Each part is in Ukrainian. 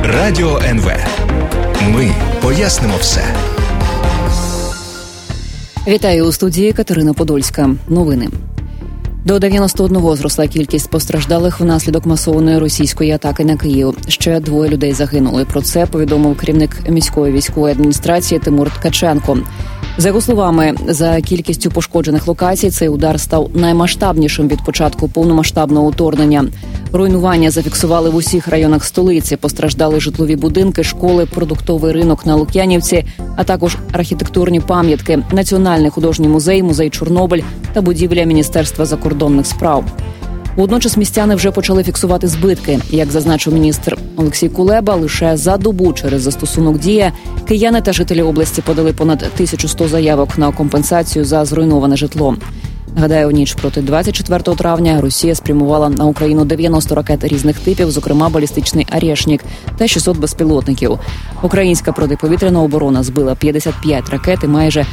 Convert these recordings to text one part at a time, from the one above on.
Радіо НВ. Ми пояснимо все. Вітаю у студії Катерина Подольська. Новини. До 91 зросла кількість постраждалих внаслідок масованої російської атаки на Київ. Ще 2 людей загинули. Про це повідомив керівник міської військової адміністрації Тимур Ткаченко. За його словами, за кількістю пошкоджених локацій цей удар став наймасштабнішим від початку повномасштабного вторгнення. Руйнування зафіксували в усіх районах столиці. Постраждали житлові будинки, школи, продуктовий ринок на Лук'янівці, а також архітектурні пам'ятки, Національний художній музей, музей Чорнобиль та будівля Міністерства закордонних справ. Водночас містяни вже почали фіксувати збитки. Як зазначив міністр Олексій Кулеба, лише за добу через застосунок «Дія» кияни та жителі області подали понад 1100 заявок на компенсацію за зруйноване житло. Нагадаю, у ніч проти 24 травня Росія спрямувала на Україну 90 ракет різних типів, зокрема балістичний «Орешник» та 600 безпілотників. Українська протиповітряна оборона збила 55 ракет і майже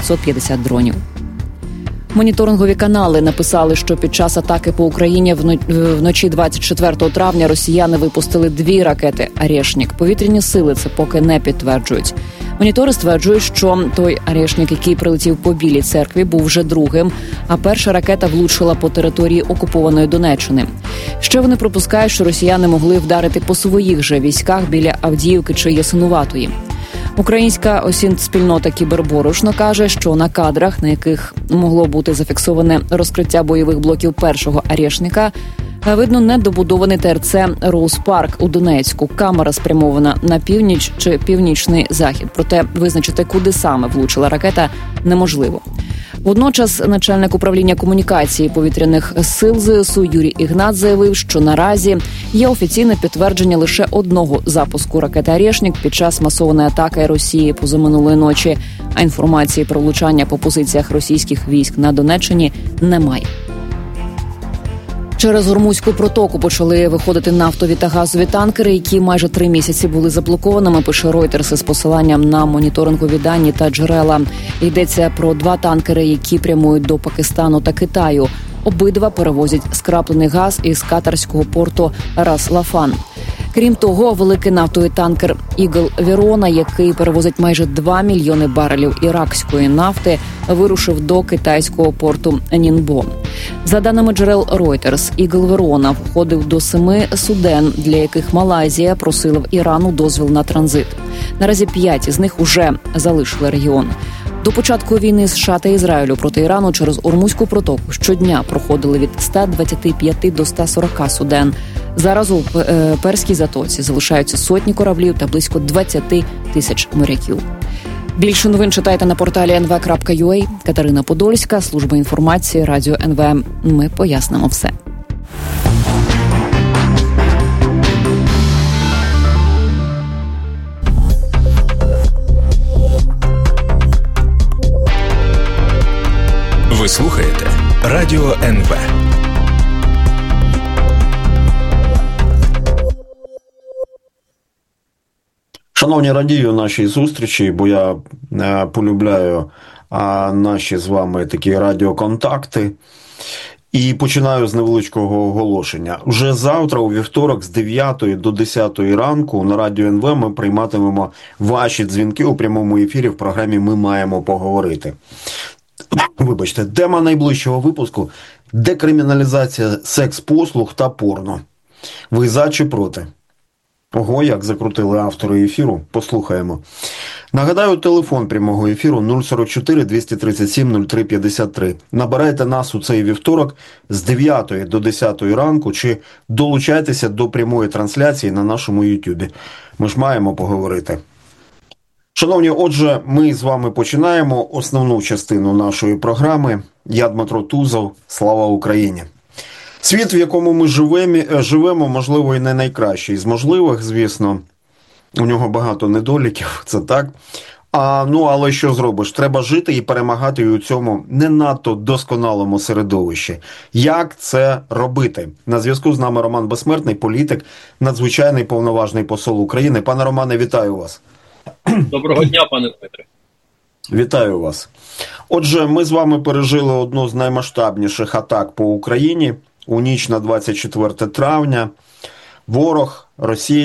550 дронів. Моніторингові канали написали, що під час атаки по Україні вночі 24 травня росіяни випустили 2 ракети «Орешник». Повітряні сили це поки не підтверджують. Монітори стверджують, що той «Орешник», який прилетів по Білій церкві, був вже другим, а перша ракета влучила по території окупованої Донеччини. Ще вони припускають, що росіяни могли вдарити по своїх же військах біля Авдіївки чи Ясинуватої. Українська осінспільнота «Кіберборошно» каже, що на кадрах, на яких могло бути зафіксоване розкриття бойових блоків першого «Орешника», видно недобудований ТРЦ «Роуз-Парк» у Донецьку. Камера спрямована на північ чи північний захід. Проте визначити, куди саме влучила ракета, неможливо. Водночас начальник управління комунікації повітряних сил ЗСУ Юрій Ігнат заявив, що наразі є офіційне підтвердження лише одного запуску ракети «Орешник» під час масованої атаки Росії позаминулої ночі, а інформації про влучання по позиціях російських військ на Донеччині немає. Через Ормузьку протоку почали виходити нафтові та газові танкери, які майже 3 місяці були заблокованими, пише Reuters із посиланням на моніторингові дані та джерела. Йдеться про 2 танкери, які прямують до Пакистану та Китаю. Обидва перевозять скраплений газ із катарського порту Рас-Лафан. Крім того, великий нафтовий танкер «Ігл Верона», який перевозить майже 2 мільйони барелів іракської нафти, вирушив до китайського порту Нінбо. За даними джерел Reuters, «Ігл Верона» входив до 7 суден, для яких Малайзія просила в Ірану дозвіл на транзит. Наразі 5 із них уже залишили регіон. До початку війни США та Ізраїлю проти Ірану через Ормузьку протоку щодня проходили від 125 до 140 суден. Зараз у Перській затоці залишаються сотні кораблів та близько 20 тисяч моряків. Більше новин читайте на порталі nv.ua. Катерина Подольська, служба інформації, Радіо НВ. Ми пояснимо все. Ви слухаєте Радіо НВ. Шановні, радію нашій зустрічі, бо я полюбляю наші з вами такі радіоконтакти. І починаю з невеличкого оголошення. Вже завтра, у вівторок, з 9 до 10 ранку на Радіо НВ ми прийматимемо ваші дзвінки у прямому ефірі в програмі «Ми маємо поговорити». Вибачте, тема найближчого випуску – декриміналізація секс-послуг та порно. Ви за чи проти? Ого, як закрутили автори ефіру. Послухаємо. Нагадаю, телефон прямого ефіру 044 237 03 53. Набирайте нас у цей вівторок з 9 до 10 ранку чи долучайтеся до прямої трансляції на нашому YouTube. Ми ж маємо поговорити. Шановні, отже, ми з вами починаємо основну частину нашої програми. Я Дмитро Тузов. Слава Україні! Світ, в якому ми живемо, можливо, і не найкращий з можливих, звісно. У нього багато недоліків, це так. Але що зробиш? Треба жити і перемагати у цьому не надто досконалому середовищі. Як це робити? На зв'язку з нами Роман Безсмертний, політик, надзвичайний повноважний посол України. Пане Романе, вітаю вас. Доброго дня, пане Дмитре. Вітаю вас. Отже, ми з вами пережили одну з наймасштабніших атак по Україні у ніч на 24 травня. Ворог, Росія,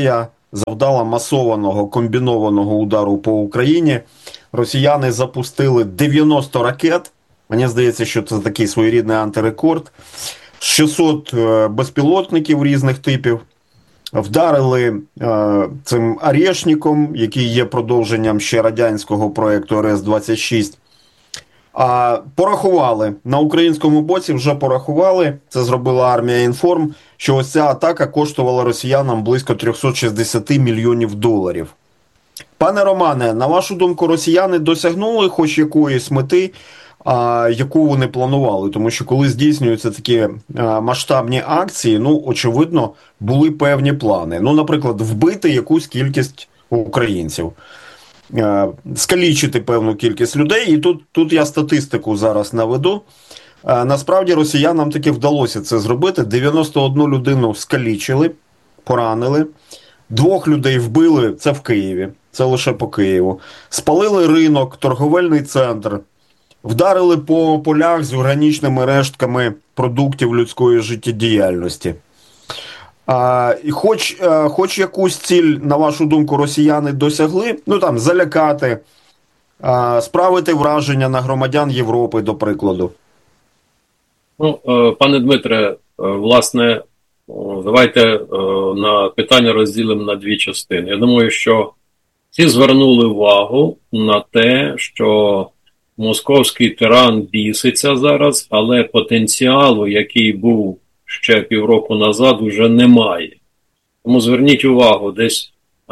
завдала масованого комбінованого удару по Україні. Росіяни запустили 90 ракет. Мені здається, що це такий своєрідний антирекорд. 600 безпілотників різних типів. Вдарили цим «Орешником», який є продовженням ще радянського проєкту РС-26. Порахували. На українському боці вже порахували, це зробила армія «Інформ», що ось ця атака коштувала росіянам близько 360 мільйонів доларів. Пане Романе, на вашу думку, росіяни досягнули хоч якоїсь мети, яку вони планували? Тому що коли здійснюються такі масштабні акції, очевидно, були певні плани. Наприклад, вбити якусь кількість українців, скалічити певну кількість людей. І тут я статистику зараз наведу. Насправді росіянам таки вдалося це зробити. 91 людину скалічили, поранили. 2 людей вбили, це в Києві, це лише по Києву. Спалили ринок, торговельний центр. Вдарили по полях з органічними рештками продуктів людської життєдіяльності. Хоч якусь ціль, на вашу думку, росіяни досягли? Залякати, справити враження на громадян Європи, до прикладу. Пане Дмитре, власне, давайте на питання розділимо на 2 частини. Я думаю, що всі звернули увагу на те, що московський тиран біситься зараз, але потенціалу, який був ще півроку назад, уже немає. Тому зверніть увагу, десь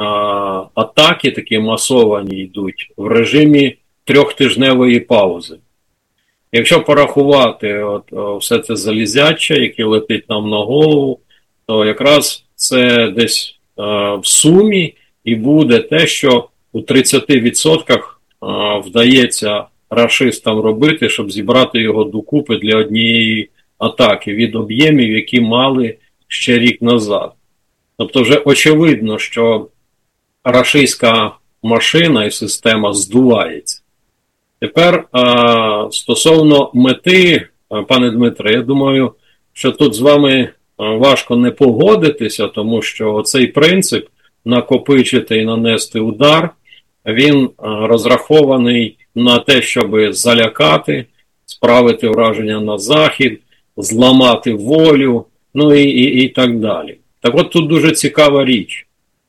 атаки такі масовані йдуть в режимі 3-тижневої паузи. Якщо порахувати все це залізяче, яке летить нам на голову, то якраз це десь в сумі і буде те, що у 30% вдається рашистам робити, щоб зібрати його докупи для однієї атаки від об'ємів, які мали ще рік назад. Тобто вже очевидно, що рашистська машина і система здувається. Тепер стосовно мети, пане Дмитре, я думаю, що тут з вами важко не погодитися, тому що цей принцип накопичити і нанести удар, він розрахований на те, щоб залякати, справити враження на Захід, зламати волю, і так далі. Так от тут дуже цікава річ.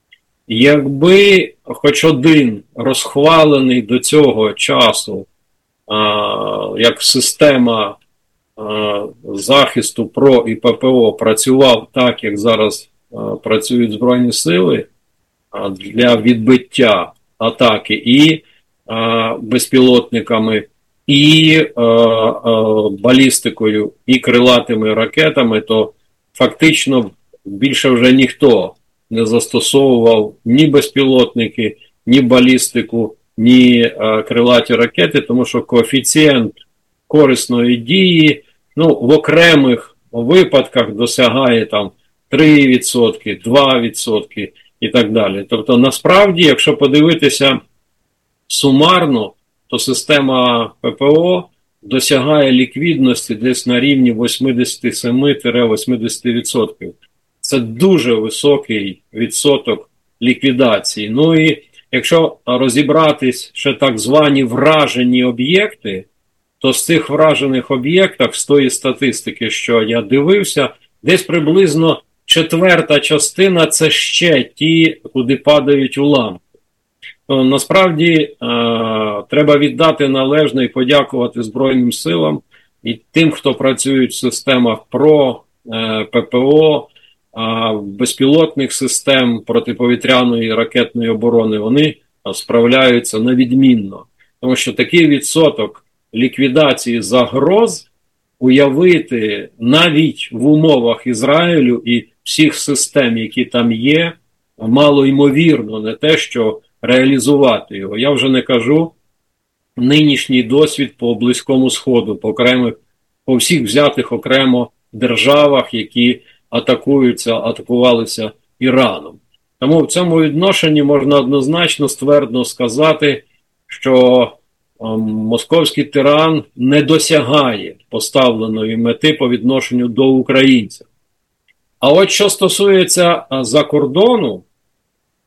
Якби хоч один розхвалений до цього часу як система захисту ПРО і ППО працював так, як зараз працюють Збройні Сили для відбиття атаки і безпілотниками, і балістикою, і крилатими ракетами, то фактично більше вже ніхто не застосовував ні безпілотники, ні балістику, ні крилаті ракети, тому що коефіцієнт корисної дії в окремих випадках досягає 3%, 2% і так далі. Тобто, насправді, якщо подивитися сумарно, то система ППО досягає ліквідності десь на рівні 87-80%. Це дуже високий відсоток ліквідації. І якщо розібратись ще так звані вражені об'єкти, то з цих вражених об'єктів, з тої статистики, що я дивився, десь приблизно 1/4 частина – це ще ті, куди падають уламки. Насправді, треба віддати належне і подякувати Збройним силам і тим, хто працюють в системах ПРО, ППО, безпілотних систем протиповітряної і ракетної оборони, вони справляються навідмінно. Тому що такий відсоток ліквідації загроз уявити навіть в умовах Ізраїлю і всіх систем, які там є, мало ймовірно, не те, що реалізувати його. Я вже не кажу нинішній досвід по Близькому Сходу, по всіх взятих окремо державах, які атакувалися Іраном. Тому в цьому відношенні можна однозначно ствердно сказати, що московський тиран не досягає поставленої мети по відношенню до українців. А от що стосується за кордону,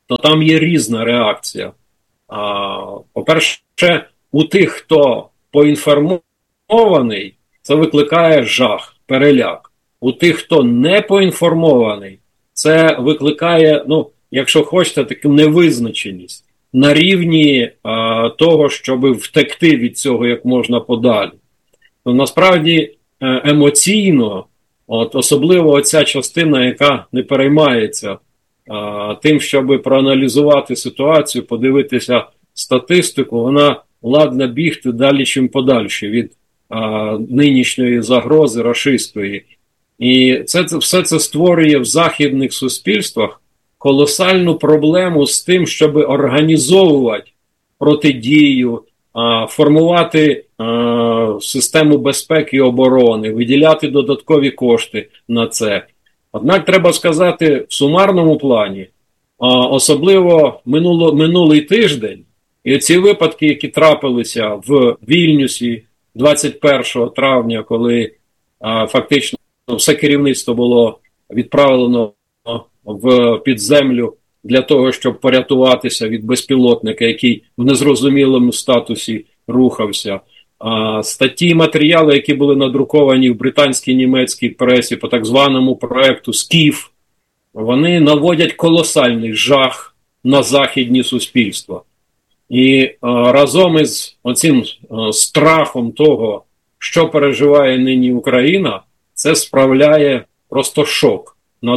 то там є різна реакція. По-перше, у тих, хто поінформований, це викликає жах, переляк. У тих, хто не поінформований, це викликає, якщо хочете, таку невизначеність на рівні того, щоб втекти від цього як можна подалі. Насправді, емоційно, особливо оця частина, яка не переймається тим, щоб проаналізувати ситуацію, подивитися статистику, вона ладна бігти далі, чим подальше від нинішньої загрози рашистської. І все це створює в західних суспільствах колосальну проблему з тим, щоб організовувати протидію, формувати систему безпеки і оборони, виділяти додаткові кошти на це. Однак треба сказати, в сумарному плані, особливо минулий тиждень, і ці випадки, які трапилися в Вільнюсі 21 травня, коли фактично все керівництво було відправлено в підземлю для того, щоб порятуватися від безпілотника, який в незрозумілому статусі рухався. Статті і матеріали, які були надруковані в британській і німецькій пресі по так званому проекту «Скіф», вони наводять колосальний жах на західні суспільства. І разом із оцим страхом того, що переживає нині Україна, це справляє просто шок на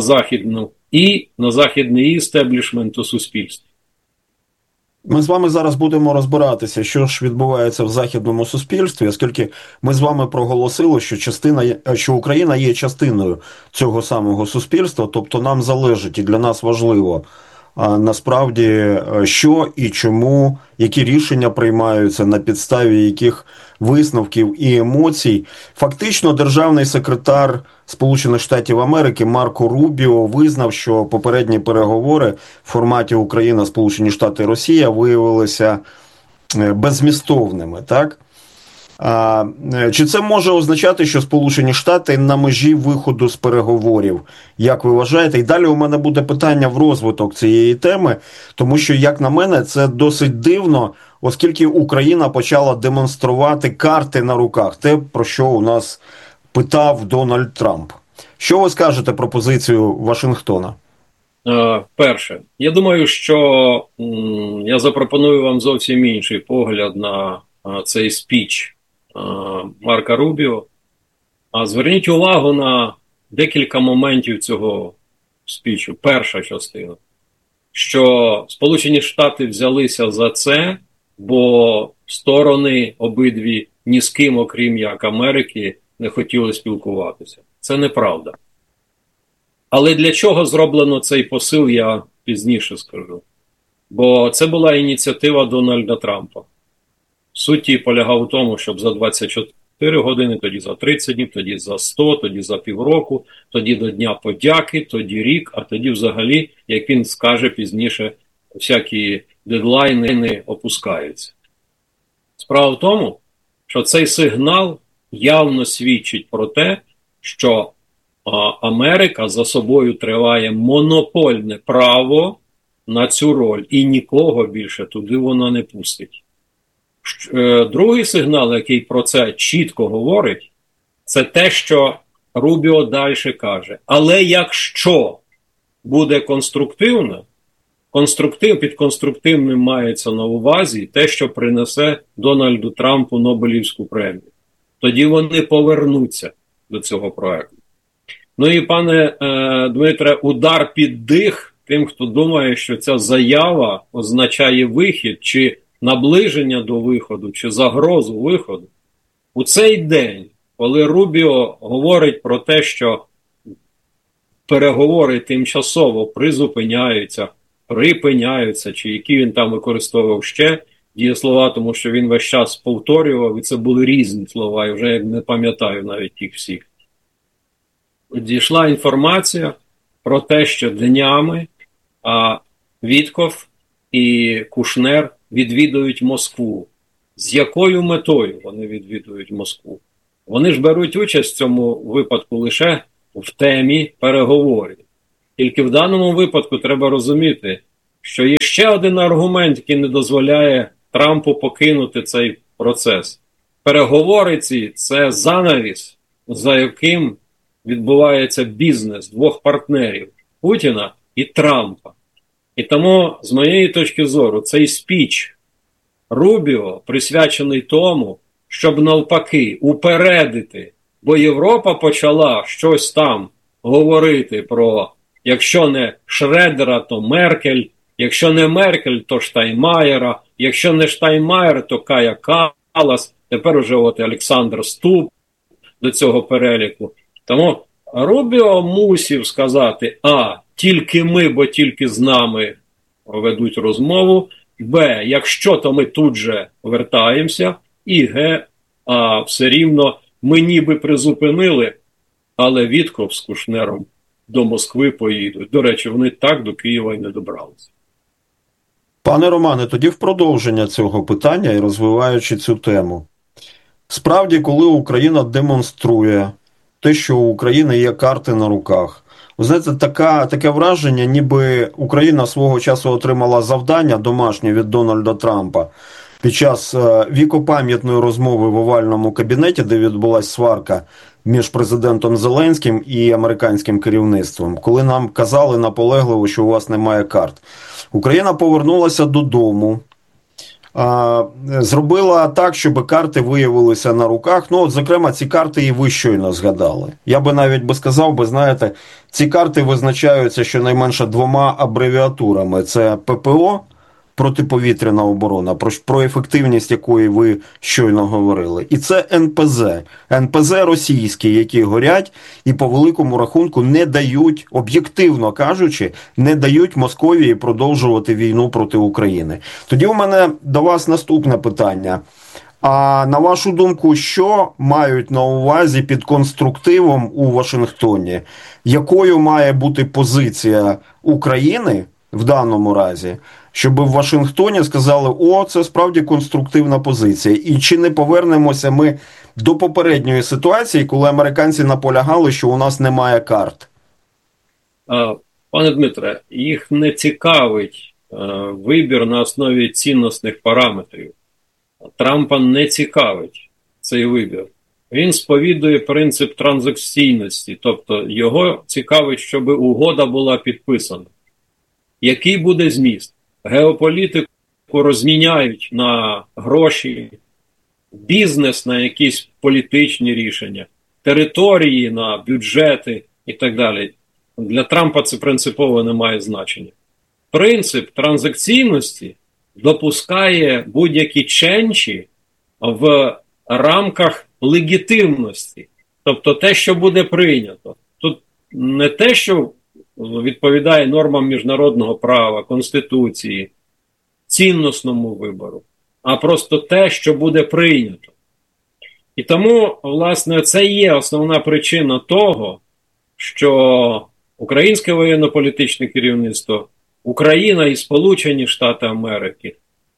західний істеблішмент у суспільстві. Ми з вами зараз будемо розбиратися, що ж відбувається в західному суспільстві, оскільки ми з вами проголосили, що Україна є частиною цього самого суспільства, тобто нам залежить і для нас важливо насправді, що і чому, які рішення приймаються, на підставі яких висновків і емоцій. Фактично, державний секретар Сполучених Штатів Америки Марко Рубіо визнав, що попередні переговори в форматі Україна, Сполучені Штати, Росія виявилися беззмістовними, так? Чи це може означати, що Сполучені Штати на межі виходу з переговорів? Як ви вважаєте? І далі у мене буде питання в розвиток цієї теми, тому що, як на мене, це досить дивно, оскільки Україна почала демонструвати карти на руках, те, про що у нас питав Дональд Трамп. Що ви скажете про позицію Вашингтона? Перше, я думаю, що я запропоную вам зовсім інший погляд на цей спіч Марка Рубіо. Зверніть увагу на декілька моментів цього спічу. Перша частина, що Сполучені Штати взялися за це, бо сторони обидві ні з ким, окрім як Америки, не хотіли спілкуватися. Це неправда. Але для чого зроблено цей посил, я пізніше скажу. Бо це була ініціатива Дональда Трампа. Суть її полягав у тому, щоб за 24 години, тоді за 30 днів, тоді за 100, тоді за півроку, тоді до Дня подяки, тоді рік, а тоді взагалі, як він скаже пізніше, всякі дедлайни опускаються. Справа в тому, що цей сигнал явно свідчить про те, що Америка за собою триває монопольне право на цю роль і нікого більше туди вона не пустить. Другий сигнал, який про це чітко говорить, це те, що Рубіо далі каже. Але якщо буде конструктивно, під конструктивним мається на увазі те, що принесе Дональду Трампу Нобелівську премію. Тоді вони повернуться до цього проекту. Ну і, пане Дмитре, удар під дих тим, хто думає, що ця заява означає вихід, чи наближення до виходу, чи загрозу виходу. У цей день, коли Рубіо говорить про те, що переговори тимчасово припиняються, чи які він там використовував ще дієслова, тому що він весь час повторював, і це були різні слова, і вже не пам'ятаю навіть їх всіх. Дійшла інформація про те, що днями Вітков і Кушнер відвідують Москву. З якою метою вони відвідують Москву? Вони ж беруть участь в цьому випадку лише в темі переговорів. Тільки в даному випадку треба розуміти, що є ще один аргумент, який не дозволяє Трампу покинути цей процес. Переговори ці – це занавіс, за яким відбувається бізнес двох партнерів – Путіна і Трампа. І тому, з моєї точки зору, цей спіч Рубіо присвячений тому, щоб навпаки упередити, бо Європа почала щось там говорити про, якщо не Шредера, то Меркель, якщо не Меркель, то Штайнмаєра, якщо не Штайнмаєр, то Кая Каллас, тепер уже от Олександр Ступ до цього переліку. Тому Рубіо мусив сказати: а, тільки ми, бо тільки з нами ведуть розмову, б, якщо, то ми тут же вертаємося, і г, а все рівно ми ніби призупинили, але Вітков з Кушнером до Москви поїдуть. До речі, вони так до Києва й не добралися. Пане Романе, тоді в продовження цього питання і розвиваючи цю тему. Справді, коли Україна демонструє те, що у України є карти на руках, ви знаєте, таке враження, ніби Україна свого часу отримала завдання домашнє від Дональда Трампа під час вікопам'ятної розмови в овальному кабінеті, де відбулася сварка між президентом Зеленським і американським керівництвом, коли нам казали наполегливо, що у вас немає карт. Україна повернулася додому, зробила так, щоб карти виявилися на руках. Ну, от, зокрема, ці карти і ви щойно згадали. Я би навіть сказав, знаєте, ці карти визначаються щонайменше двома абревіатурами. Це ППО, протиповітряна оборона, про ефективність якої ви щойно говорили. І це НПЗ. НПЗ російські, які горять і по великому рахунку не дають, об'єктивно кажучи, не дають Московії продовжувати війну проти України. Тоді у мене до вас наступне питання. А на вашу думку, що мають на увазі під конструктивом у Вашингтоні? Якою має бути позиція України в даному разі, щоб в Вашингтоні сказали: о, це справді конструктивна позиція. І чи не повернемося ми до попередньої ситуації, коли американці наполягали, що у нас немає карт? Пане Дмитре, їх не цікавить вибір на основі цінностних параметрів. Трампа не цікавить цей вибір. Він сповідує принцип транзакційності, тобто його цікавить, щоб угода була підписана. Який буде зміст? Геополітику розміняють на гроші, бізнес на якісь політичні рішення, території на бюджети і так далі. Для Трампа це принципово не має значення. Принцип транзакційності допускає будь-які ченчі в рамках легітимності. Тобто те, що буде прийнято. Тут не те, що відповідає нормам міжнародного права, Конституції, цінносному вибору, а просто те, що буде прийнято. І тому, власне, це є основна причина того, що українське воєнно-політичне керівництво, Україна і Сполучені Штати Америки,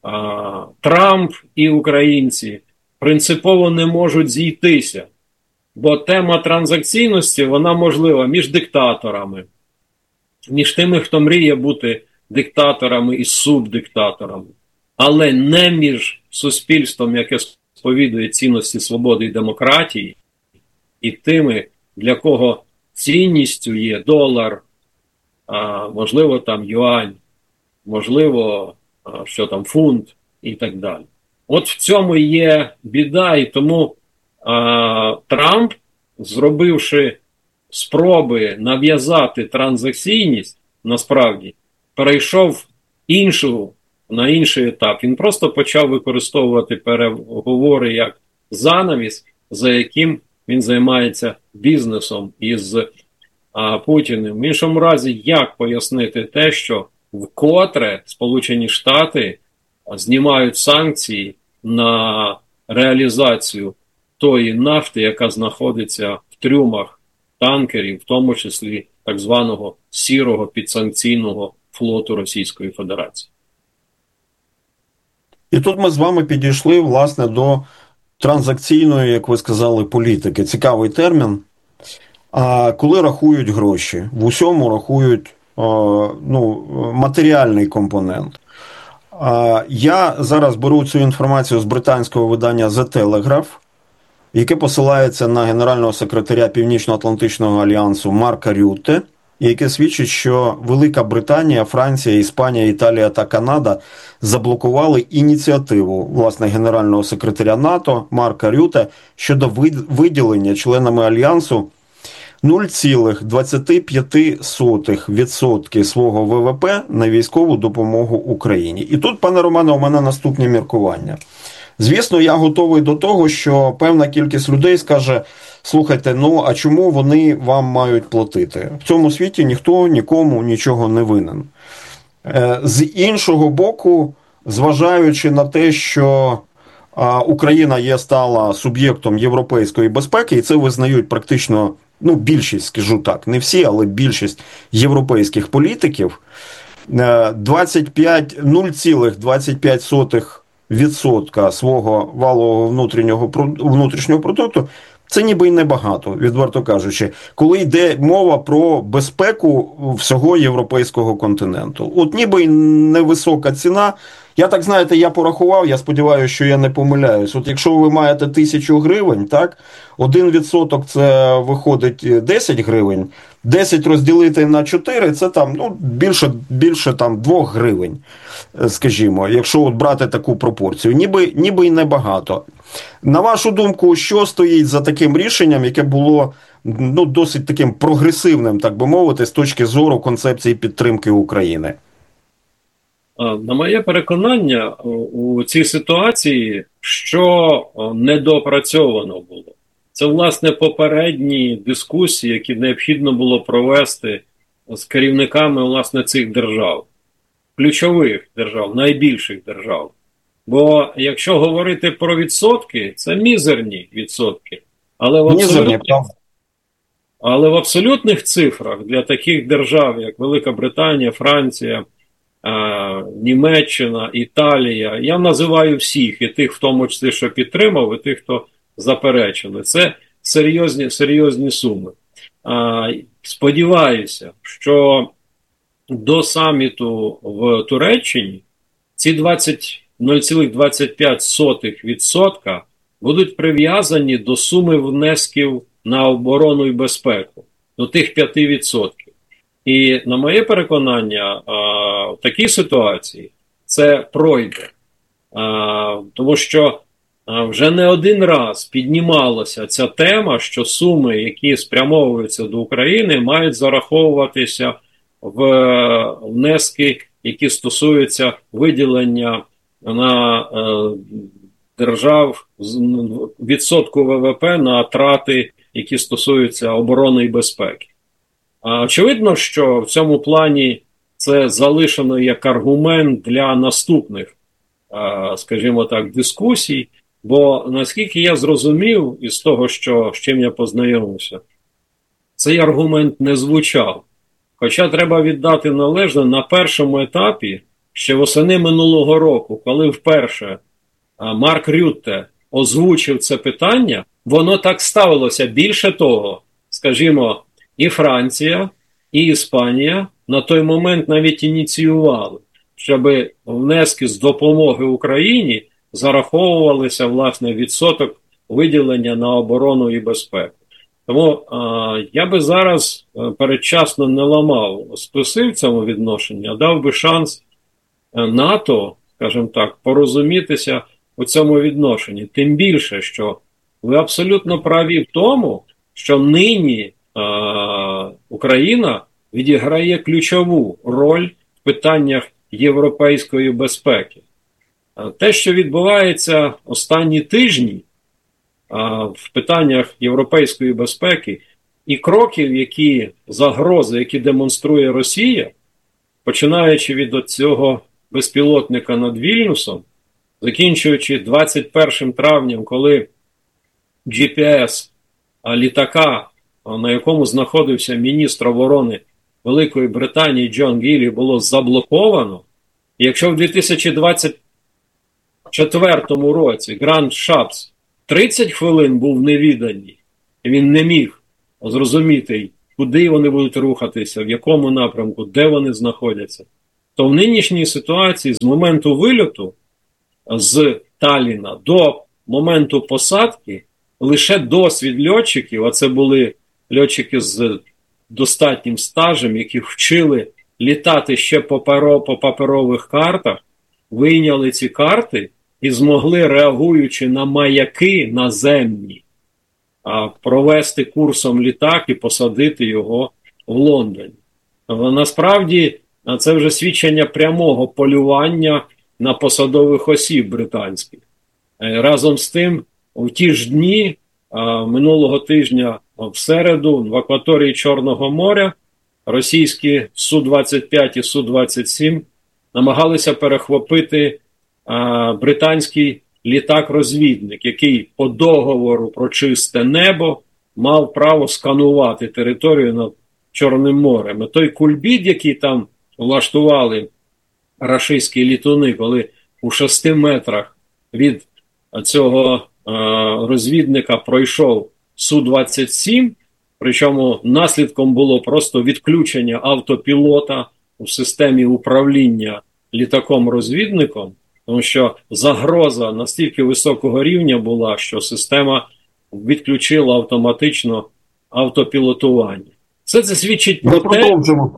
Трамп і українці принципово не можуть зійтися. Бо тема транзакційності, вона можлива між диктаторами, між тими, хто мріє бути диктаторами і субдиктаторами, але не між суспільством, яке сповідує цінності свободи і демократії, і тими, для кого цінністю є долар, можливо, там юань, можливо, що там фунт і так далі. От в цьому є біда, і тому Трамп, зробивши спроби нав'язати транзакційність, насправді, перейшов на інший етап. Він просто почав використовувати переговори як занавіс, за яким він займається бізнесом із Путіним. В іншому разі, як пояснити те, що вкотре Сполучені Штати знімають санкції на реалізацію тої нафти, яка знаходиться в трюмах танкерів, в тому числі так званого сірого підсанкційного флоту Російської Федерації. І тут ми з вами підійшли, власне, до транзакційної, як ви сказали, політики. Цікавий термін. А коли рахують гроші? В усьому рахують матеріальний компонент. Я зараз беру цю інформацію з британського видання The Telegraph, яке посилається на генерального секретаря Північно-Атлантичного альянсу Марка Рютте, яке свідчить, що Велика Британія, Франція, Іспанія, Італія та Канада заблокували ініціативу, власне, генерального секретаря НАТО Марка Рютте щодо виділення членами альянсу 0,25% свого ВВП на військову допомогу Україні. І тут, пане Романе, у мене наступні міркування. Звісно, я готовий до того, що певна кількість людей скаже: слухайте, а чому вони вам мають платити? В цьому світі ніхто нікому нічого не винен. З іншого боку, зважаючи на те, що Україна стала суб'єктом європейської безпеки, і це визнають практично, більшість, скажу так, не всі, але більшість європейських політиків, 0,25% свого валового внутрішнього продукту – це ніби й небагато, відверто кажучи, коли йде мова про безпеку всього європейського континенту. От ніби й невисока ціна. Я так, знаєте, я порахував, я сподіваюся, що я не помиляюсь. От якщо ви маєте 1000 гривень, так, 1% це виходить 10 гривень, 10 розділити на 4, це там, більше там 2 гривень, скажімо, якщо от брати таку пропорцію. Ніби й небагато. На вашу думку, що стоїть за таким рішенням, яке було досить таким прогресивним, так би мовити, з точки зору концепції підтримки України? На моє переконання, у цій ситуації, що недоопрацьовано було, це, власне, попередні дискусії, які необхідно було провести з керівниками, власне, цих держав, ключових держав, найбільших держав. Бо якщо говорити про відсотки, це мізерні відсотки. Але в абсолютних цифрах для таких держав, як Велика Британія, Франція, Німеччина, Італія, я називаю всіх, і тих, в тому числі, що підтримав, і тих, хто заперечили. Це серйозні суми. Сподіваюся, що до саміту в Туреччині ці 0,25% будуть прив'язані до суми внесків на оборону і безпеку, до тих 5%. І, на моє переконання, в такій ситуації це пройде. Тому що вже не один раз піднімалася ця тема, що суми, які спрямовуються до України, мають зараховуватися в внески, які стосуються виділення на держав відсотку ВВП на трати, які стосуються оборони і безпеки. Очевидно, що в цьому плані це залишено як аргумент для наступних, скажімо так, дискусій, бо, наскільки я зрозумів із того, з чим я познайомився, цей аргумент не звучав. Хоча треба віддати належне, на першому етапі, ще восени минулого року, коли вперше Марк Рютте озвучив це питання, воно так ставилося. Більше того, скажімо, і Франція, і Іспанія на той момент навіть ініціювали, щоб внески з допомоги Україні зараховувалися, власне, відсоток виділення на оборону і безпеку. Тому я би зараз передчасно не ламав списи в цьому відношенні, а дав би шанс НАТО, скажімо так, порозумітися у цьому відношенні. Тим більше, що ви абсолютно праві в тому, що нині Україна відіграє ключову роль в питаннях європейської безпеки. Те, що відбувається останні тижні в питаннях європейської безпеки і кроків, загрози, які демонструє Росія, починаючи від цього безпілотника над Вільнюсом, закінчуючи 21 травням, коли GPS літака, на якому знаходився міністр оборони Великої Британії Джон Гіллі, було заблоковано. І якщо в 2024 році Гранд Шапс 30 хвилин був невіданий, і він не міг зрозуміти, куди вони будуть рухатися, в якому напрямку, де вони знаходяться, то в нинішній ситуації з моменту вильоту з Талліна до моменту посадки лише досвід льотчиків, а це були льотчики з достатнім стажем, які вчили літати ще по паперових картах, вийняли ці карти і змогли, реагуючи на маяки наземні, провести курсом літак і посадити його в Лондоні. Насправді, це вже свідчення прямого полювання на посадових осіб британських. Разом з тим, в ті ж дні, минулого тижня в середу, в акваторії Чорного моря, російські Су-25 і Су-27 намагалися перехопити британський літак-розвідник, який по договору про чисте небо мав право сканувати територію над Чорним морем. І той кульбіт, який там влаштували рашистські літуни, коли у 6 метрах від цього розвідника пройшов Су-27, причому наслідком було просто відключення автопілота у системі управління літаком-розвідником, тому що загроза настільки високого рівня була, що система відключила автоматично автопілотування. Це свідчить про те...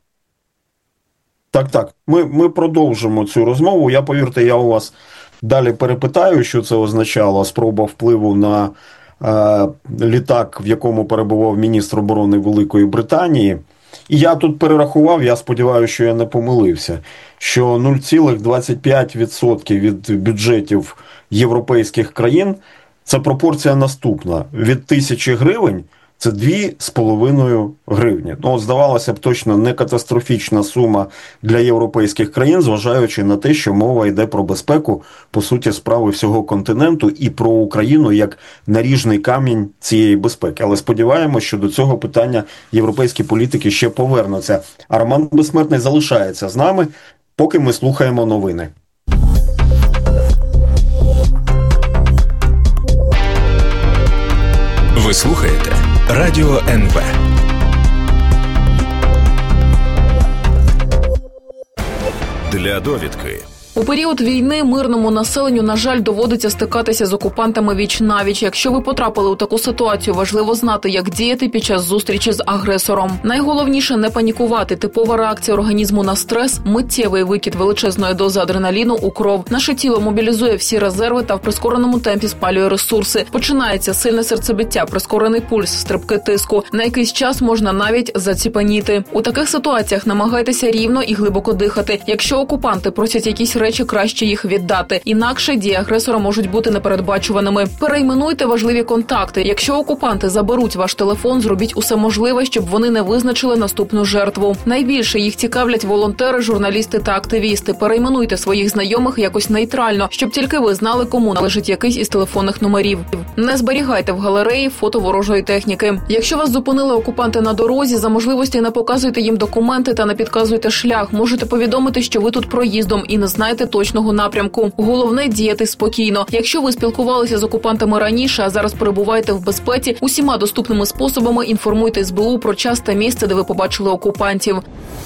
Так. Ми продовжимо цю розмову. Повірте, я у вас далі перепитаю, що це означало, спроба впливу на літак, в якому перебував міністр оборони Великої Британії. І я тут перерахував, я сподіваюся, що я не помилився, що 0,25% від бюджетів європейських країн – це пропорція наступна. Від 1000 гривень – це 2,5 гривні. Здавалося б, точно не катастрофічна сума для європейських країн, зважаючи на те, що мова йде про безпеку, по суті, справи всього континенту і про Україну як наріжний камінь цієї безпеки. Але сподіваємося, що до цього питання європейські політики ще повернуться. А Роман Безсмертний залишається з нами, поки ми слухаємо новини. Ви слухаєте Радіо НВ. Для довідки. У період війни мирному населенню, на жаль, доводиться стикатися з окупантами віч-навіч. Якщо ви потрапили у таку ситуацію, важливо знати, як діяти під час зустрічі з агресором. Найголовніше – не панікувати. Типова реакція організму на стрес – миттєвий викид величезної дози адреналіну у кров. Наше тіло мобілізує всі резерви та в прискореному темпі спалює ресурси. Починається сильне серцебиття, прискорений пульс, стрибки тиску. На якийсь час можна навіть заціпаніти. У таких ситуаціях намагайтеся рівно і глибоко дихати. Якщо окупанти просять якісь речі, краще їх віддати. Інакше дії агресора можуть бути непередбачуваними. Перейменуйте важливі контакти. Якщо окупанти заберуть ваш телефон, зробіть усе можливе, щоб вони не визначили наступну жертву. Найбільше їх цікавлять волонтери, журналісти та активісти. Перейменуйте своїх знайомих якось нейтрально, щоб тільки ви знали, кому належить якийсь із телефонних номерів. Не зберігайте в галереї фото ворожої техніки. Якщо вас зупинили окупанти на дорозі, за можливості не показуйте їм документи та не підказуйте шлях. Можете повідомити, що ви тут проїздом і не знаєте точного напрямку. Головне – діяти спокійно. Якщо ви спілкувалися з окупантами раніше, а зараз перебуваєте в безпеці, усіма доступними способами інформуйте СБУ про час та місце, де ви побачили окупантів.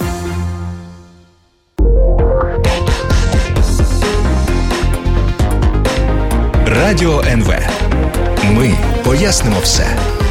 Радіо НВ. Ми пояснимо все.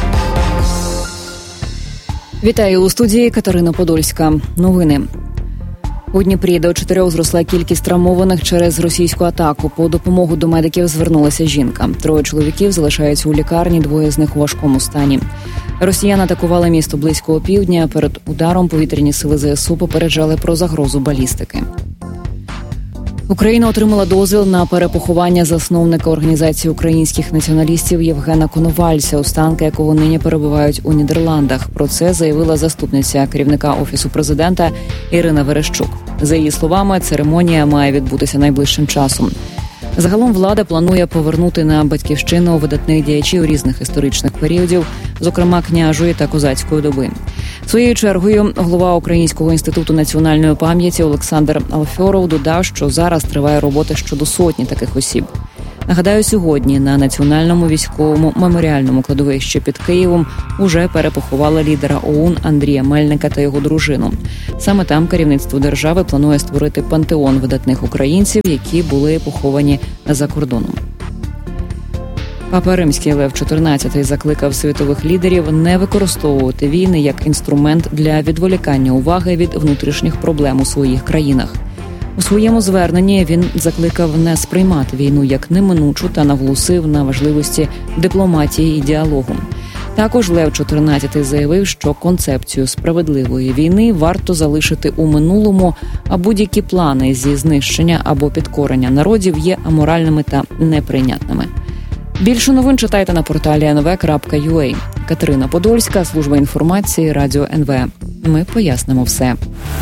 Вітаю у студії Катерина Подольська. Новини. У Дніпрі до 4 зросла кількість травмованих через російську атаку. По допомогу до медиків звернулася жінка. 3 чоловіків залишаються у лікарні, 2 з них у важкому стані. Росіяни атакували місто близько опівдня. Перед ударом повітряні сили ЗСУ попереджали про загрозу балістики. Україна отримала дозвіл на перепоховання засновника організації українських націоналістів Євгена Коновальця, останки якого нині перебувають у Нідерландах. Про це заявила заступниця керівника Офісу президента Ірина Верещук. За її словами, церемонія має відбутися найближчим часом. Загалом влада планує повернути на батьківщину видатних діячів різних історичних періодів, зокрема княжої та козацької доби. Своєю чергою голова Українського інституту національної пам'яті Олександр Алфьоров додав, що зараз триває робота щодо сотні таких осіб. Нагадаю, сьогодні на Національному військовому меморіальному кладовищі під Києвом уже перепоховали лідера ОУН Андрія Мельника та його дружину. Саме там керівництво держави планує створити пантеон видатних українців, які були поховані за кордоном. Папа Римський Лев XIV закликав світових лідерів не використовувати війни як інструмент для відволікання уваги від внутрішніх проблем у своїх країнах. У своєму зверненні він закликав не сприймати війну як неминучу та наголосив на важливості дипломатії і діалогу. Також Лев XIV заявив, що концепцію справедливої війни варто залишити у минулому, а будь-які плани зі знищення або підкорення народів є аморальними та неприйнятними. Більше новин читайте на порталі nv.ua. Катерина Подольська, служба інформації, Радіо НВ. Ми пояснимо все.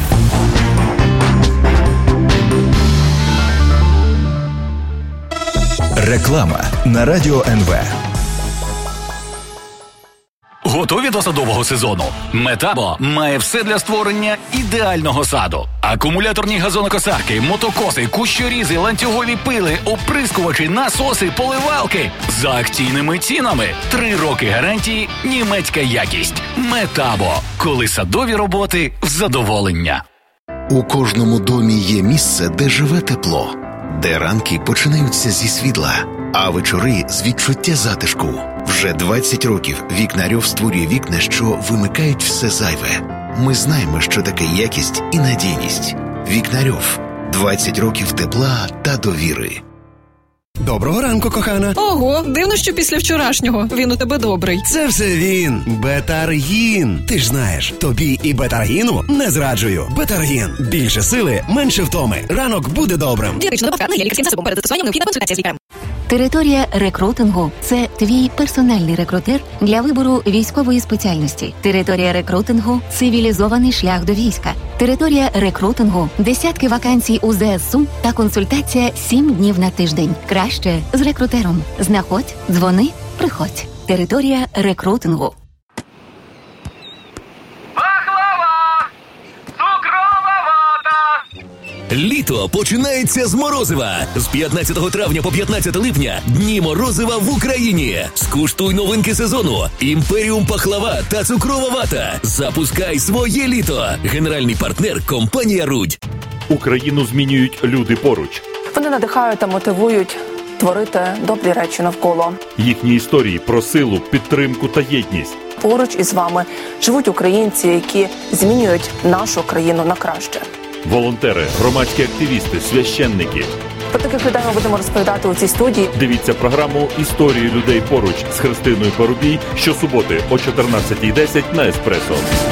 Реклама на Радіо НВ. Готові до садового сезону? Метабо має все для створення ідеального саду. Акумуляторні газонокосарки, мотокоси, кущорізи, ланцюгові пили, оприскувачі, насоси, поливалки. За акційними цінами. 3 роки гарантії, німецька якість. Метабо. Коли садові роботи в задоволення. У кожному домі є місце, де живе тепло. Де ранки починаються зі світла, а вечори з відчуття затишку. Вже 20 років Вікнарьов створює вікна, що вимикають все зайве. Ми знаємо, що таке якість і надійність. Вікнарьов. 20 років тепла та довіри. Доброго ранку, кохана. Ого, дивно, що після вчорашнього він у тебе добрий. Це все він. Бетаргін. Ти ж знаєш, тобі і Бетаргіну не зраджую. Бетаргін. Більше сили, менше втоми. Ранок буде добрим. Дієтична добавка на лікарським засобом. Перед застосуванням необхідна консультація з лікарем. Територія рекрутингу – це твій персональний рекрутер для вибору військової спеціальності. Територія рекрутингу – цивілізований шлях до війська. Територія рекрутингу – десятки вакансій у ЗСУ та консультація 7 днів на тиждень. Краще з рекрутером. Знаходь, дзвони, приходь. Територія рекрутингу. Літо починається з морозива. З 15 травня по 15 липня Дні морозива в Україні. Скуштуй новинки сезону. Імперіум пахлава та цукрова вата. Запускай своє літо. Генеральний партнер – компанія «Рудь». Україну змінюють люди поруч. Вони надихають та мотивують творити добрі речі навколо. Їхні історії про силу, підтримку та єдність. Поруч із вами живуть українці, які змінюють нашу країну на краще. Волонтери, громадські активісти, священники. Про таких людей ми будемо розповідати у цій студії. Дивіться програму «Історії людей поруч» з Христиною Парубій щосуботи о 14:10 на Еспресо.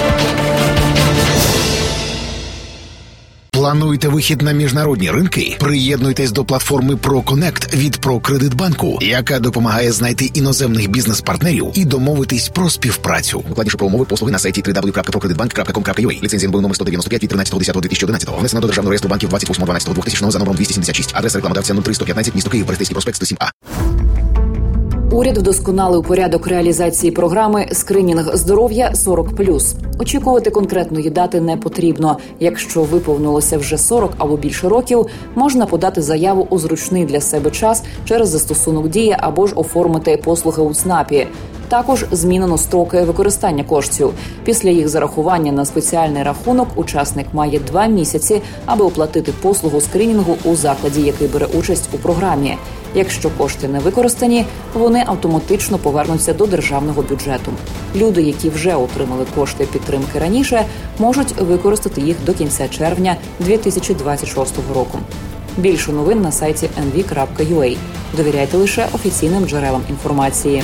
Плануєте вихід на міжнародні ринки? Приєднуйтесь до платформи ProConnect від ProCreditBank, яка допомагає знайти іноземних бізнес-партнерів і домовитись про співпрацю. Докладніше про умови послуги на сайті www.procreditbank.com.ua. Ліцензія НБУ номер 195 від 13.10.2011. Внесено до Державного реєстру банків 28.12.2000 за номером 276. Адреса рекламодавця 0315, місто Київ, Берестейський проспект 107А. Уряд вдосконалив порядок реалізації програми «Скринінг здоров'я 40+». Очікувати конкретної дати не потрібно. Якщо виповнилося вже 40 або більше років, можна подати заяву у зручний для себе час через застосунок «Дія» або ж оформити послуги у ЦНАПі. Також змінено строки використання коштів. Після їх зарахування на спеціальний рахунок учасник має 2 місяці, аби оплатити послугу скринінгу у закладі, який бере участь у програмі. Якщо кошти не використані, вони автоматично повернуться до державного бюджету. Люди, які вже отримали кошти підтримки раніше, можуть використати їх до кінця червня 2026 року. Більше новин на сайті nv.ua. Довіряйте лише офіційним джерелам інформації.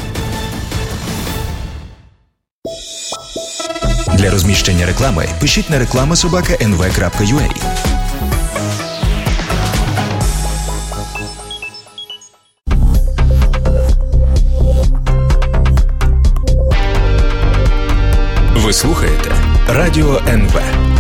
Для розміщення реклами пишіть на reklama@nv.ua. Ви слухаєте Радіо НВ.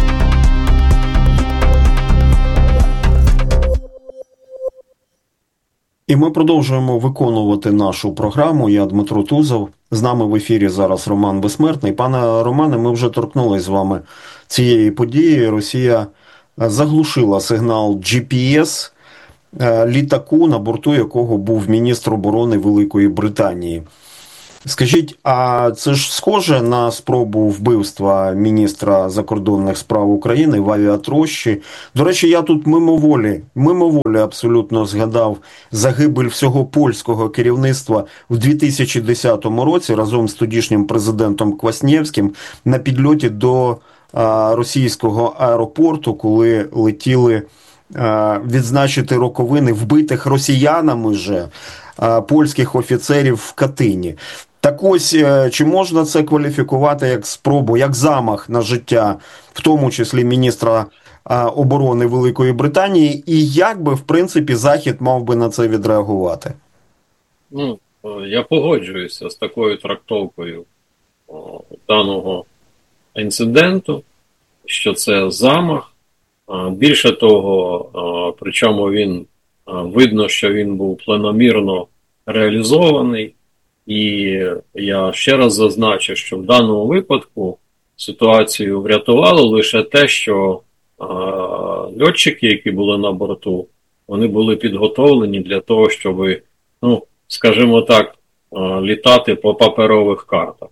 І ми продовжуємо виконувати нашу програму. Я Дмитро Тузов. З нами в ефірі зараз Роман Безсмертний. Пане Романе, ми вже торкнулись з вами цієї події. Росія заглушила сигнал GPS літаку, на борту якого був міністр оборони Великої Британії. Скажіть, а це ж схоже на спробу вбивства міністра закордонних справ України в авіатрощі? До речі, я тут мимоволі абсолютно згадав загибель всього польського керівництва в 2010 році разом з тодішнім президентом Кваснєвським на підльоті до російського аеропорту, коли летіли відзначити роковини вбитих росіянами же польських офіцерів в Катині. Так ось, чи можна це кваліфікувати як спробу, як замах на життя, в тому числі міністра оборони Великої Британії, і як би, в принципі, Захід мав би на це відреагувати? Ну, я погоджуюся з такою трактовкою даного інциденту, що це замах. Більше того, причому видно, що він був планомірно реалізований. І я ще раз зазначу, що в даному випадку ситуацію врятувало лише те, що льотчики, які були на борту, вони були підготовлені для того, щоб, скажімо так, літати по паперових картах.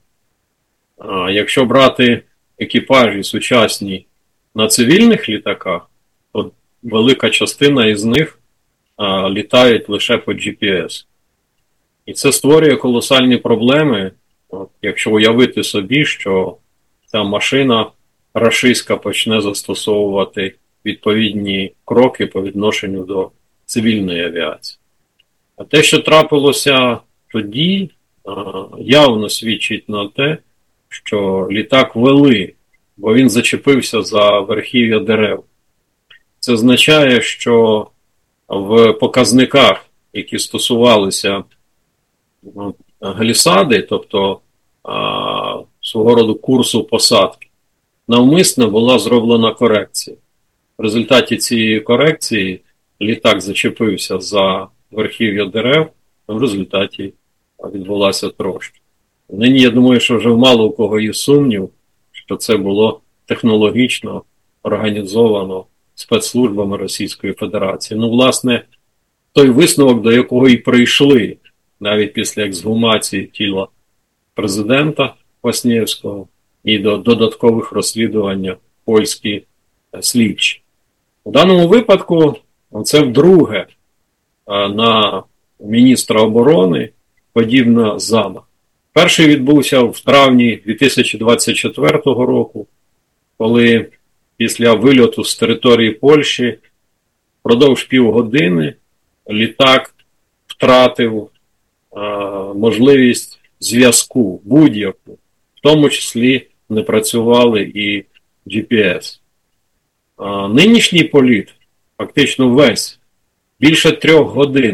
Якщо брати екіпажі сучасні на цивільних літаках, то велика частина із них літають лише по GPS. І це створює колосальні проблеми, якщо уявити собі, що ця машина рашистська почне застосовувати відповідні кроки по відношенню до цивільної авіації. А те, що трапилося тоді, явно свідчить на те, що літак вели, бо він зачепився за верхів'я дерев. Це означає, що в показниках, які стосувалися глісади, тобто свого роду курсу посадки, навмисно була зроблена корекція. В результаті цієї корекції літак зачепився за верхів'я дерев, а в результаті відбулася троща. Нині, я думаю, що вже мало у кого є сумнів, що це було технологічно організовано спецслужбами Російської Федерації. Власне, той висновок, до якого і прийшли навіть після ексгумації тіла президента Кваснєвського і до додаткових розслідувань польські слідчі. У даному випадку це вдруге на міністра оборони подібна замах. Перший відбувся в травні 2024 року, коли після вильоту з території Польщі впродовж півгодини літак втратив можливість зв'язку будь-яку, в тому числі не працювали і GPS. Нинішній політ, фактично весь, більше 3 годин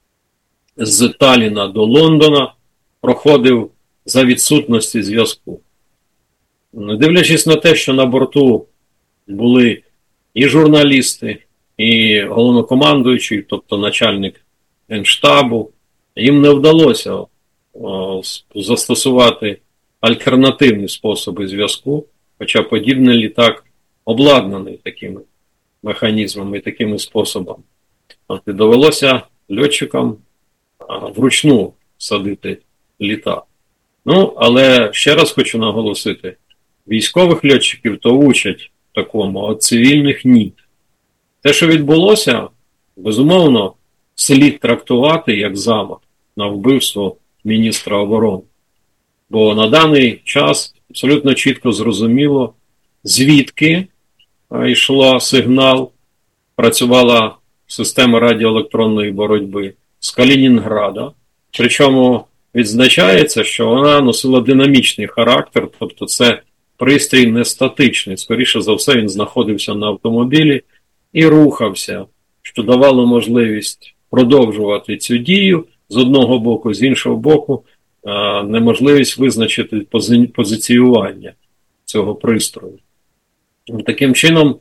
з Талліна до Лондона проходив за відсутності зв'язку. Не дивлячись на те, що на борту були і журналісти, і головнокомандуючий, тобто начальник Генштабу, їм не вдалося застосувати альтернативні способи зв'язку, хоча подібний літак обладнаний такими механізмами і такими способами. І довелося льотчикам вручну садити літак. Але ще раз хочу наголосити, військових льотчиків то учать такому, а цивільних ні. Те, що відбулося, безумовно, слід трактувати як замах на вбивство міністра оборони. Бо на даний час абсолютно чітко зрозуміло, звідки йшла сигнал, працювала система радіоелектронної боротьби з Калінінграда. Причому відзначається, що вона носила динамічний характер, тобто це пристрій не статичний. Скоріше за все, він знаходився на автомобілі і рухався, що давало можливість продовжувати цю дію з одного боку, з іншого боку, неможливість визначити позиціювання цього пристрою. Таким чином,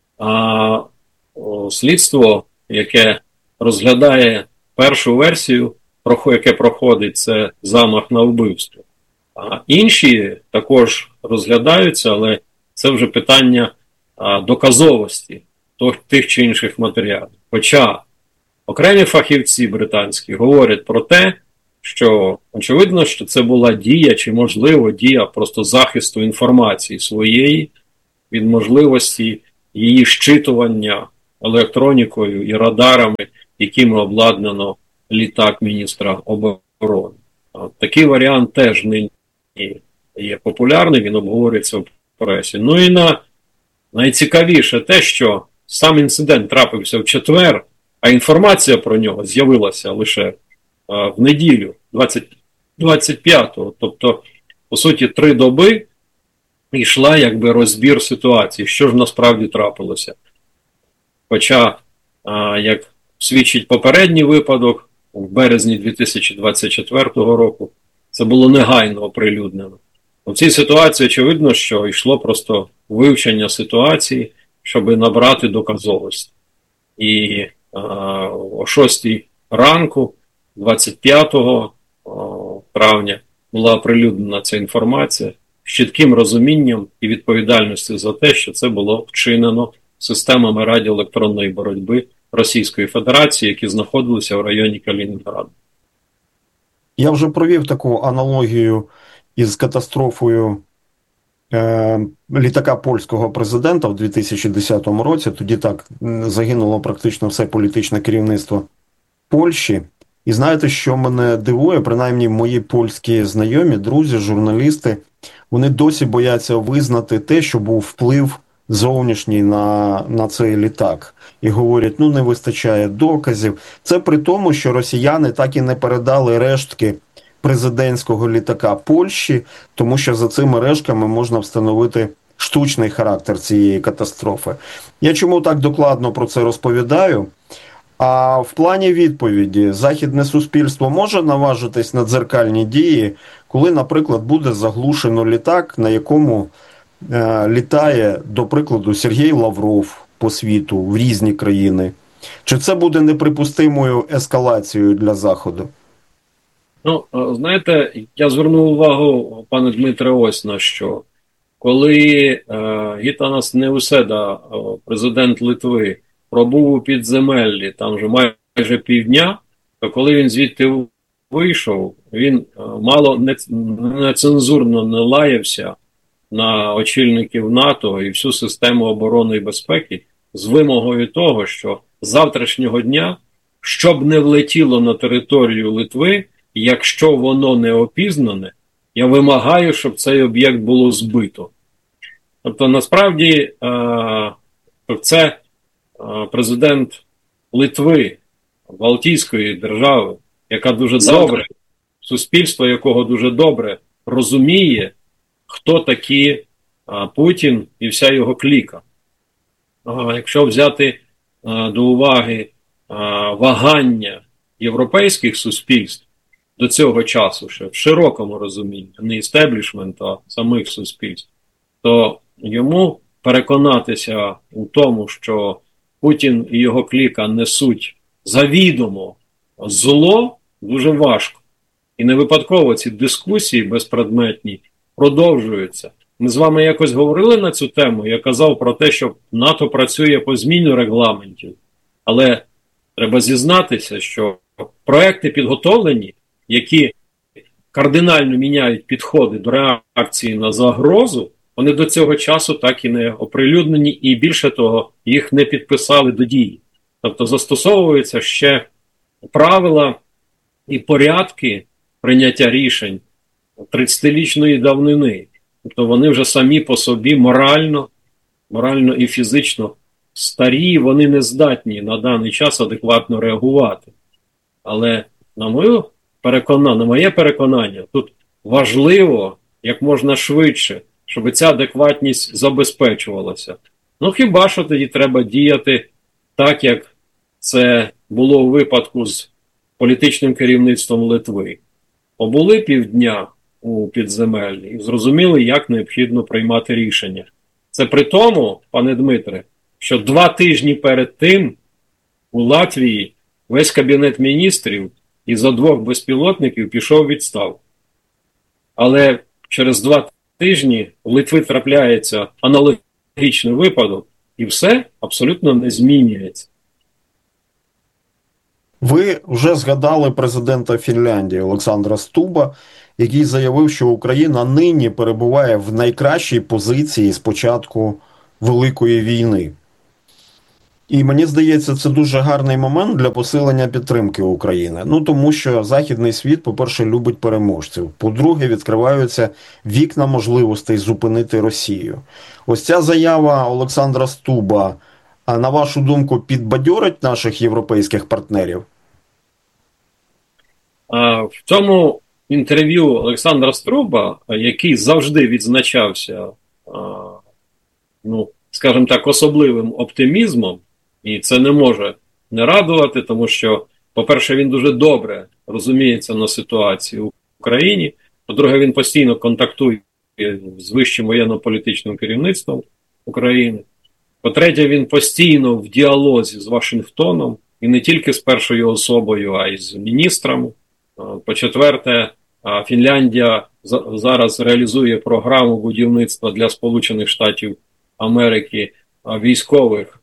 слідство, яке розглядає першу версію, яке проходить, це замах на вбивство. А інші також розглядаються, але це вже питання доказовості тих чи інших матеріалів. Хоча Окремі фахівці британські говорять про те, що очевидно, що це була дія, чи можливо дія просто захисту інформації своєї від можливості її щитування електронікою і радарами, якими обладнано літак міністра оборони. Такий варіант теж нині є популярний, він обговорюється в пресі. Ну і найцікавіше те, що сам інцидент трапився в четвер, а інформація про нього з'явилася лише в неділю, 25-го. Тобто, по суті, 3 доби йшла якби розбір ситуації, що ж насправді трапилося. Хоча, як свідчить попередній випадок, в березні 2024 року, це було негайно оприлюднено. У цій ситуації очевидно, що йшло просто вивчення ситуації, щоб набрати доказовості. І о 6 ранку, 25 травня, була оприлюднена ця інформація з чітким розумінням і відповідальністю за те, що це було вчинено системами радіоелектронної боротьби Російської Федерації, які знаходилися в районі Калінінграду. Я вже провів таку аналогію із катастрофою літака польського президента в 2010 році. Тоді так загинуло практично все політичне керівництво Польщі. І знаєте, що мене дивує? Принаймні мої польські знайомі, друзі, журналісти, вони досі бояться визнати те, що був вплив зовнішній на цей літак. І говорять, не вистачає доказів. Це при тому, що росіяни так і не передали рештки президентського літака Польщі, тому що за цими рештками можна встановити штучний характер цієї катастрофи. Я чому так докладно про це розповідаю? А в плані відповіді західне суспільство може наважитись на дзеркальні дії, коли, наприклад, буде заглушено літак, на якому літає, до прикладу, Сергій Лавров по світу в різні країни? Чи це буде неприпустимою ескалацією для Заходу? Знаєте, я звернув увагу, пане Дмитре, ось на що. Коли Гітанас Наусєда, президент Литви, пробув у підземеллі, там вже майже півдня, то коли він звідти вийшов, він мало нецензурно не лаявся на очільників НАТО і всю систему оборони і безпеки з вимогою того, що з завтрашнього дня, щоб не влетіло на територію Литви, якщо воно не опізнане, я вимагаю, щоб цей об'єкт було збито. Тобто, насправді, це президент Литви, Балтійської держави, яка дуже добре, суспільство якого дуже добре розуміє, хто такі Путін і вся його кліка. Якщо взяти до уваги вагання європейських суспільств до цього часу, ще в широкому розумінні, не істеблішменту, а самих суспільств, то йому переконатися у тому, що Путін і його кліка несуть завідомо зло, дуже важко. І не випадково ці дискусії безпредметні продовжуються. Ми з вами якось говорили на цю тему, я казав про те, що НАТО працює по зміні регламентів. Але треба зізнатися, що проекти підготовлені, які кардинально міняють підходи до реакції на загрозу, вони до цього часу так і не оприлюднені, і більше того, їх не підписали до дії. Тобто застосовуються ще правила і порядки прийняття рішень 30-річної давнини. Тобто вони вже самі по собі морально і фізично старі, вони не здатні на даний час адекватно реагувати. Але на моє переконання, тут важливо як можна швидше, щоб ця адекватність забезпечувалася. Хіба що тоді треба діяти так, як це було у випадку з політичним керівництвом Литви. Побули півдня у підземеллі і зрозуміли, як необхідно приймати рішення. Це при тому, пане Дмитре, що 2 тижні перед тим у Латвії весь Кабінет міністрів із-за 2 безпілотників пішов у відставку. Але через 2 тижні в Литві трапляється аналогічний випадок, і все абсолютно не змінюється. Ви вже згадали президента Фінляндії Олександра Стуба, який заявив, що Україна нині перебуває в найкращій позиції з початку Великої війни. І мені здається, це дуже гарний момент для посилення підтримки України. Тому що Західний світ, по-перше, любить переможців. По-друге, відкриваються вікна можливостей зупинити Росію. Ось ця заява Олександра Стуба, на вашу думку, підбадьорить наших європейських партнерів? В цьому інтерв'ю Олександра Стуба, який завжди відзначався, скажімо так, особливим оптимізмом, і це не може не радувати, тому що, по-перше, він дуже добре розуміється на ситуації в Україні, по-друге, він постійно контактує з вищим воєнно-політичним керівництвом України, по-третє, він постійно в діалозі з Вашингтоном, і не тільки з першою особою, а й з міністрами. По-четверте, Фінляндія зараз реалізує програму будівництва для Сполучених Штатів Америки військових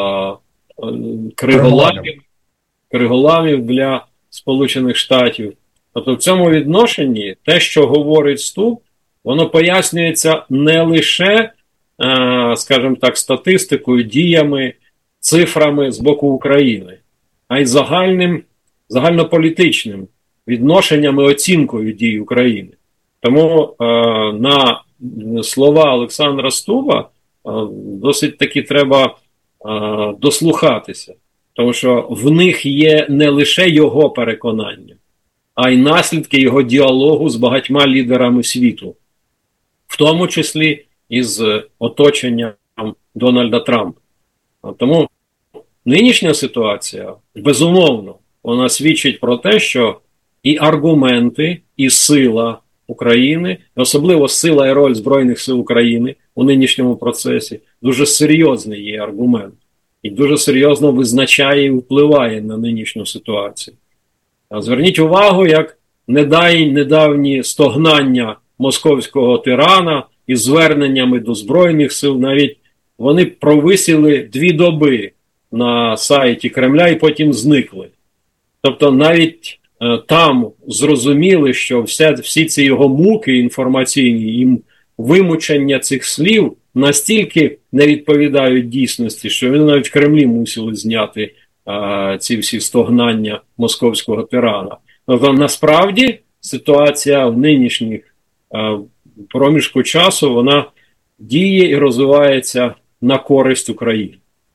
криголамів для Сполучених Штатів. Тобто в цьому відношенні те, що говорить Стуб, воно пояснюється не лише, скажімо так, статистикою, діями, цифрами з боку України, а й загальнополітичним відношенням і оцінкою дій України. Тому на слова Олександра Стуба досить таки треба дослухатися, тому що в них є не лише його переконання, а й наслідки його діалогу з багатьма лідерами світу, в тому числі і з оточенням Дональда Трампа. Тому нинішня ситуація, безумовно, вона свідчить про те, що і аргументи, і сила України, особливо сила і роль Збройних сил України у нинішньому процесі, дуже серйозний є аргумент. І дуже серйозно визначає і впливає на нинішню ситуацію. Зверніть увагу, як недавні стогнання московського тирана із зверненнями до Збройних сил, навіть вони провисіли 2 доби на сайті Кремля і потім зникли. Тобто навіть там зрозуміли, що всі ці його муки інформаційні, і вимучення цих слів настільки не відповідають дійсності, що вони навіть в Кремлі мусили зняти ці всі стогнання московського тирана. Тобто насправді ситуація в нинішніх проміжку часу, вона діє і розвивається на користь України.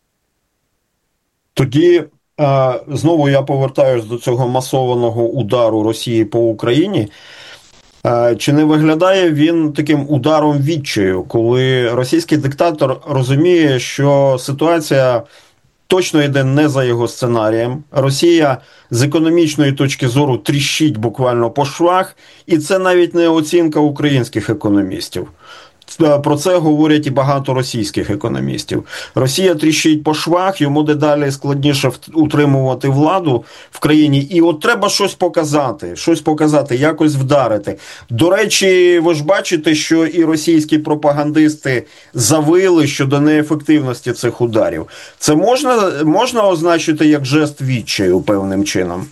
Тоді знову я повертаюсь до цього масованого удару Росії по Україні. Чи не виглядає він таким ударом відчаю, коли російський диктатор розуміє, що ситуація точно йде не за його сценарієм. Росія з економічної точки зору тріщить буквально по швах, і це навіть не оцінка українських економістів. Про це говорять і багато російських економістів. Росія тріщить по швах, йому дедалі складніше утримувати владу в країні. І от треба щось показати, якось вдарити. До речі, ви ж бачите, що і російські пропагандисти завили щодо неефективності цих ударів. Це можна означити як жест відчаю певним чином?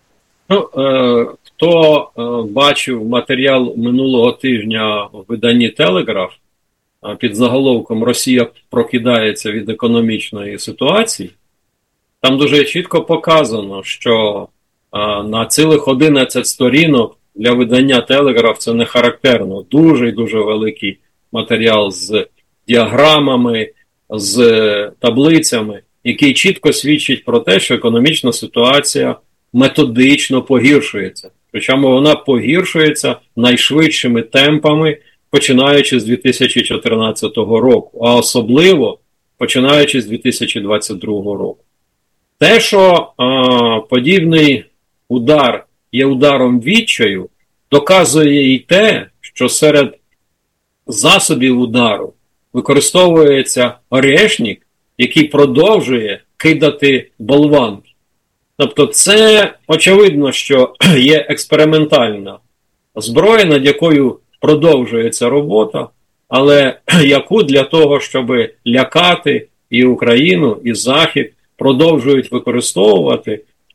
Хто бачив матеріал минулого тижня в виданні «Телеграф» під заголовком «Росія прокидається від економічної ситуації», там дуже чітко показано, що на цілих 11 сторінок для видання «Телеграф» це не характерно. Дуже і дуже великий матеріал з діаграмами, з таблицями, який чітко свідчить про те, що економічна ситуація методично погіршується. Причому вона погіршується найшвидшими темпами, починаючи з 2014 року, а особливо починаючи з 2022 року. Те, що подібний удар є ударом відчаю, доказує і те, що серед засобів удару використовується орешник, який продовжує кидати болванки. Тобто це очевидно, що є експериментальна зброя, над якою продовжується робота, але яку для того, щоб лякати і Україну, і Захід, продовжують використовувати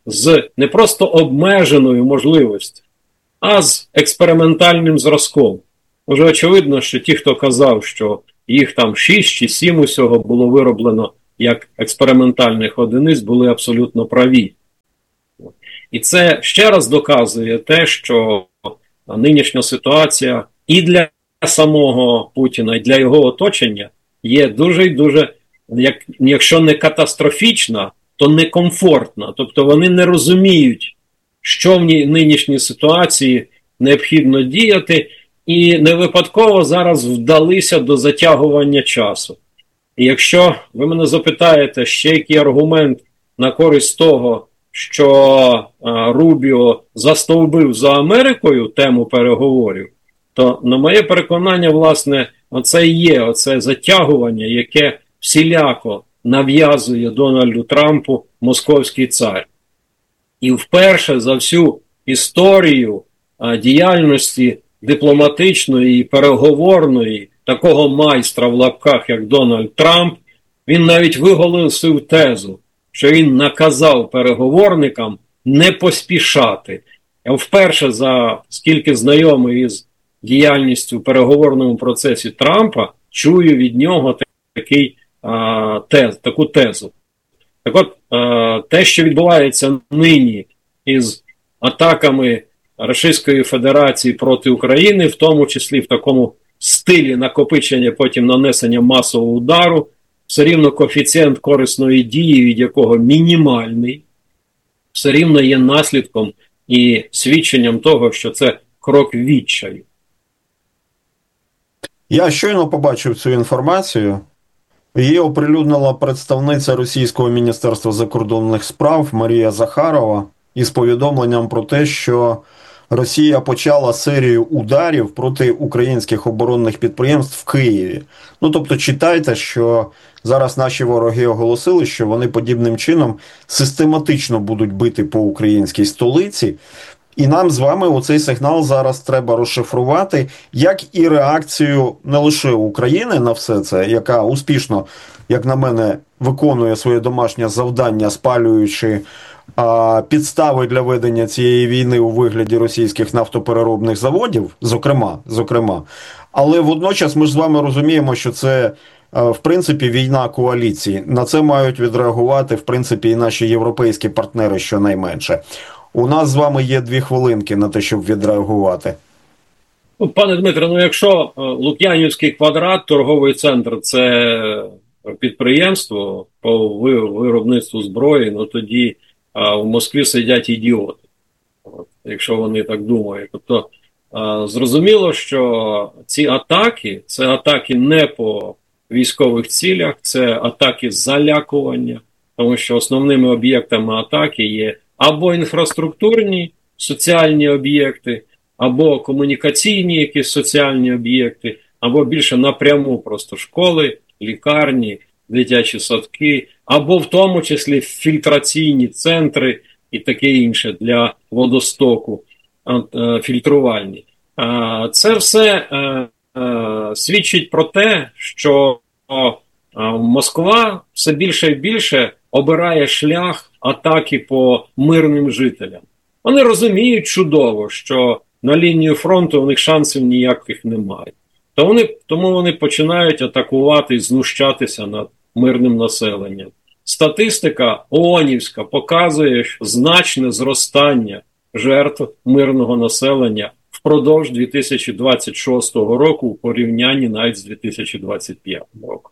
з не просто обмеженою можливістю, а з експериментальним зразком. Вже очевидно, що ті, хто казав, що їх там 6 чи 7 усього було вироблено як експериментальних одиниць, були абсолютно праві. І це ще раз доказує те, що нинішня ситуація і для самого Путіна, і для його оточення є дуже і дуже, якщо не катастрофічна, то некомфортна. Тобто вони не розуміють, що в нинішній ситуації необхідно діяти, і не випадково зараз вдалися до затягування часу. І якщо ви мене запитаєте, ще який аргумент на користь того, що Рубіо застовбив за Америкою тему переговорів, то, на моє переконання, власне, оце і є, оце затягування, яке всіляко нав'язує Дональду Трампу московський цар. І вперше за всю історію діяльності дипломатичної і переговорної такого майстра в лапках, як Дональд Трамп, він навіть виголосив тезу, що він наказав переговорникам не поспішати. Я вперше за скільки знайомий із діяльністю в переговорному процесі Трампа чую від нього таку тезу. Так от, те, що відбувається нині із атаками Російської Федерації проти України, в тому числі в такому стилі накопичення, потім нанесення масового удару, все рівно коефіцієнт корисної дії, від якого мінімальний, все рівно є наслідком і свідченням того, що це крок відчаю. Я щойно побачив цю інформацію. Її оприлюднила представниця Російського Міністерства закордонних справ Марія Захарова із повідомленням про те, що Росія почала серію ударів проти українських оборонних підприємств в Києві. Ну, тобто, читайте, що зараз наші вороги оголосили, що вони подібним чином систематично будуть бити по українській столиці. І нам з вами оцей сигнал зараз треба розшифрувати, як і реакцію не лише України на все це, яка успішно, як на мене, виконує своє домашнє завдання, спалюючи підстави для ведення цієї війни у вигляді російських нафтопереробних заводів, зокрема. Але водночас ми ж з вами розуміємо, що це, в принципі, війна коаліції. На це мають відреагувати, в принципі, і наші європейські партнери щонайменше. У нас з вами є 2 хвилинки на те, щоб відреагувати. Пане Дмитре, якщо Лук'янівський квадрат, торговий центр, це підприємство по виробництву зброї, тоді в Москві сидять ідіоти, якщо вони так думають. Тобто, зрозуміло, що ці атаки, це атаки не по військових цілях, це атаки залякування, тому що основними об'єктами атаки є або інфраструктурні соціальні об'єкти, або комунікаційні якісь соціальні об'єкти, або більше напряму просто школи, лікарні, дитячі садки, або в тому числі фільтраційні центри і таке інше для водостоку, фільтрувальні. Це все свідчить про те, що Москва все більше і більше обирає шлях атаки по мирним жителям. Вони розуміють чудово, що на лінію фронту у них шансів ніяких немає. Тому вони починають атакувати і знущатися над мирним населенням. Статистика ООНівська показує значне зростання жертв мирного населення впродовж 2026 року у порівнянні навіть з 2025 роком.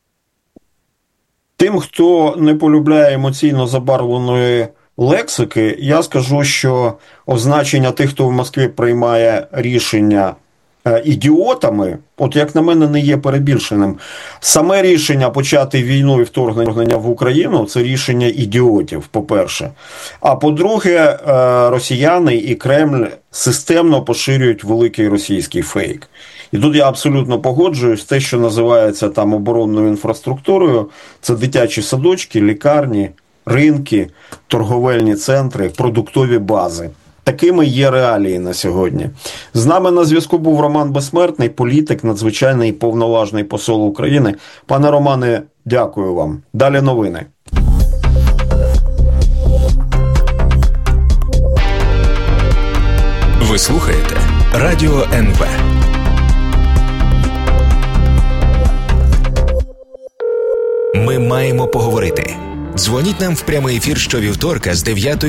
Тим, хто не полюбляє емоційно забарвленої лексики, я скажу, що означення тих, хто в Москві приймає рішення ідіотами, от як на мене, не є перебільшеним. Саме рішення почати війну і вторгнення в Україну – це рішення ідіотів, по-перше. А по-друге, росіяни і Кремль системно поширюють великий російський фейк. І тут я абсолютно погоджуюсь, те, що називається там оборонною інфраструктурою, це дитячі садочки, лікарні, ринки, торговельні центри, продуктові бази. Такими є реалії на сьогодні. З нами на зв'язку був Роман Безсмертний, політик, надзвичайний і повноважний посол України. Пане Романе, дякую вам. Далі новини. Ви слухаєте Радіо НВ. Ми маємо поговорити. Дзвоніть нам в прямий ефір щовівторка з 9